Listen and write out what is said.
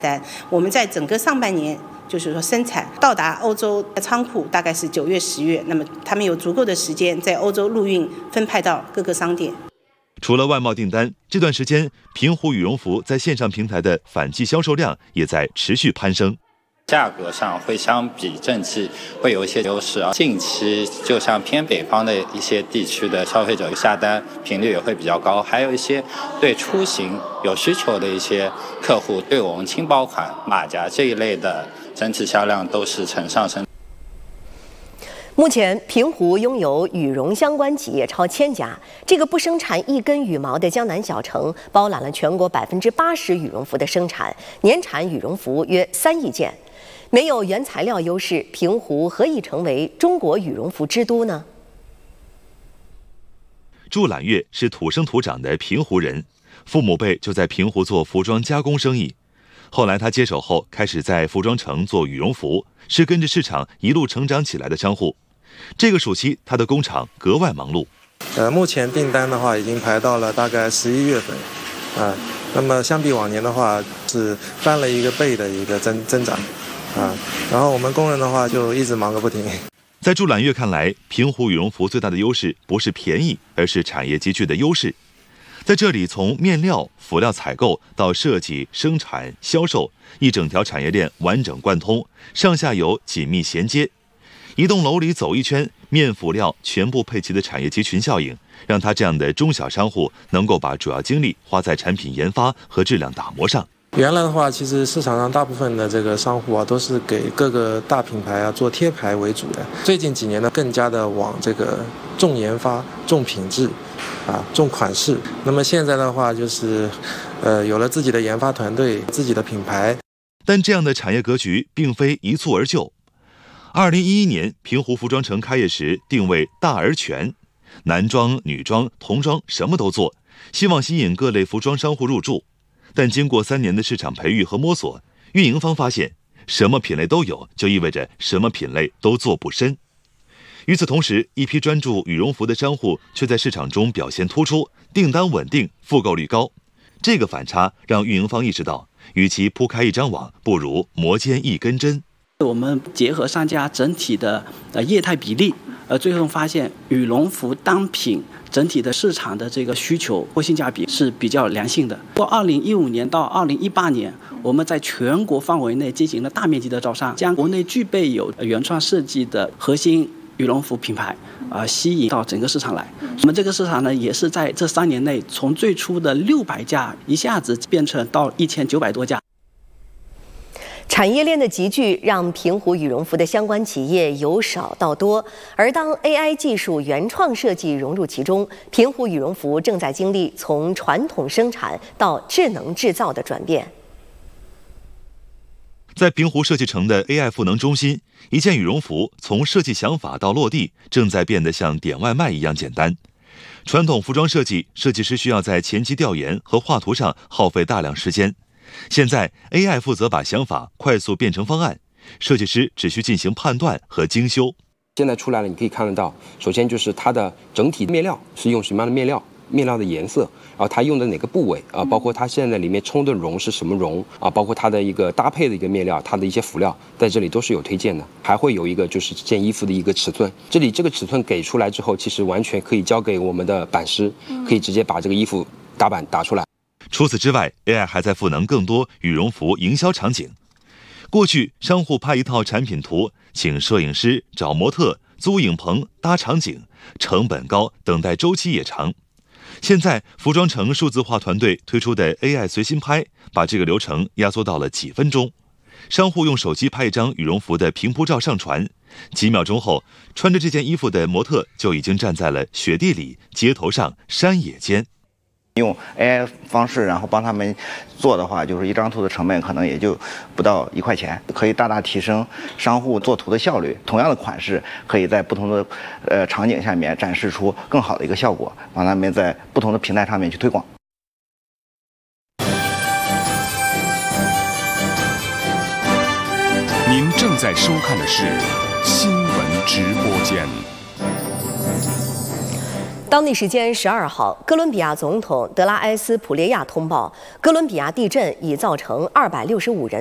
但我们在整个上半年，就是说生产到达欧洲的仓库大概是9月、10月，那么他们有足够的时间在欧洲陆运分派到各个商店。 除了外贸订单，这段时间平湖羽绒服在线上平台的反季销售量也在持续攀升。 价格上会相比正季会有一些优势啊。近期就像偏北方的一些地区的消费者下单频率也会比较高，还有一些对出行有需求的一些客户，对我们轻薄款、马甲这一类的整体销量都是呈上升。 目前，平湖拥有羽绒相关企业超1000家。这个不生产一根羽毛的江南小城，包揽了全国80%羽绒服的生产，年产羽绒服约3亿件。没有原材料优势，平湖何以成为中国羽绒服之都呢？ 祝揽月是土生土长的平湖人，父母辈就在平湖做服装加工生意。后来他接手后，开始在服装城做羽绒服，是跟着市场一路成长起来的商户。这个暑期，他的工厂格外忙碌。 目前订单的话，已经排到了大概11月份，那么相比往年的话，是翻了1倍的一个增长，然后我们工人的话就一直忙个不停。 在祝揽月看来，平湖羽绒服最大的优势不是便宜，而是产业集聚的优势。在这里，从面料、辅料采购到设计、生产、销售，一整条产业链完整贯通，上下游紧密衔接。一栋楼里走一圈，面辅料全部配齐的产业集群效应，让他这样的中小商户能够把主要精力花在产品研发和质量打磨上。 原来的话，其实市场上大部分的这个商户啊，都是给各个大品牌啊做贴牌为主的。最近几年呢，更加的往这个重研发、重品质，重款式。那么现在的话，就是有了自己的研发团队、自己的品牌。 但这样的产业格局并非一蹴而就。2011年，平湖服装城开业时定位大而全，男装、女装、童装什么都做，希望吸引各类服装商户入驻。但经过3年的市场培育和摸索，运营方发现，什么品类都有，就意味着什么品类都做不深。与此同时，一批专注羽绒服的商户却在市场中表现突出，订单稳定，复购率高。这个反差让运营方意识到，与其铺开一张网，不如磨尖一根针。 我们结合商家整体的业态比例，最后发现羽绒服单品整体的市场的这个需求或性价比是比较良性的。过2015年到2018年，我们在全国范围内进行了大面积的招商，将国内具备有原创设计的核心羽绒服品牌吸引到整个市场来。我们这个市场呢，也是在这3年内从最初的600家一下子变成到1900多家。 产业链的集聚让平湖羽绒服的相关企业由少到多，而当 AI 技术原创设计融入其中，平湖羽绒服正在经历从传统生产到智能制造的转变。 在平湖设计城的 AI 赋能中心，一件羽绒服从设计想法到落地，正在变得像点外卖一样简单。传统服装设计，设计师需要在前期调研和画图上耗费大量时间。现在 AI 负责把想法快速变成方案，设计师只需进行判断和精修。 现在出来了，你可以看得到，首先就是它的整体面料是用什么样的面料，面料的颜色，然后它用的哪个部位包括它现在里面冲的绒是什么绒包括它的一个搭配的一个面料，它的一些辅料在这里都是有推荐的。还会有一个就是这件衣服的一个尺寸，这里这个尺寸给出来之后，其实完全可以交给我们的版师，可以直接把这个衣服打版打出来。 除此之外 ，AI 还在赋能更多羽绒服营销场景。过去，商户拍一套产品图，请摄影师、找模特、租影棚、搭场景，成本高，等待周期也长。现在，服装城数字化团队推出的 AI 随心拍，把这个流程压缩到了几分钟。商户用手机拍一张羽绒服的平铺照上传，几秒钟后，穿着这件衣服的模特就已经站在了雪地里、街头上、山野间。 用 AI 方式，然后帮他们做的话，就是一张图的成本可能也就不到1块钱，可以大大提升商户做图的效率。同样的款式，可以在不同的场景下面展示出更好的一个效果，让他们在不同的平台上面去推广。 您正在收看的是新闻直播间。 当地时间12号，哥伦比亚总统德拉埃斯普列亚通报，哥伦比亚地震已造成265人